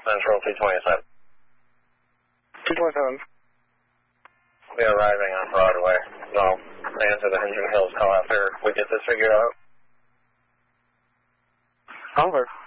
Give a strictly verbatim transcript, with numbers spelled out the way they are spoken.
Central two twenty-seven. two twenty-seven. We'll be arriving on Broadway. No, answer the Huntington Hills call after we get this figured out. Over.